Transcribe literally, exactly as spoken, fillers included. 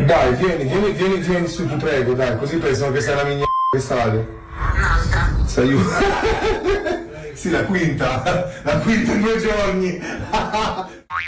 Dai, vieni, vieni, vieni, vieni su, ti prego, dai, così pensano che sei una migna che sale. Un'altra. Sei Sì, la quinta, la quinta in due giorni.